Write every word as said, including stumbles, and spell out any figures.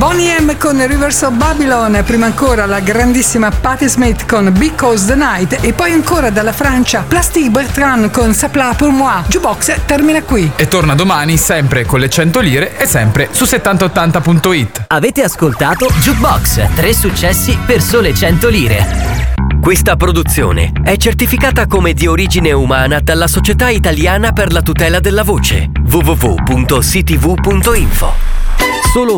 Boney M con Rivers of Babylon, prima ancora la grandissima Patti Smith con Because the Night e poi ancora dalla Francia Plastic Bertrand con Sapla pour moi. Jukebox termina qui. E torna domani sempre con le cento lire e sempre su settanta ottanta punto it. Avete ascoltato Jukebox, tre successi per sole cento lire. Questa produzione è certificata come di origine umana dalla Società Italiana per la tutela della voce. w w w punto c t v punto info. Solo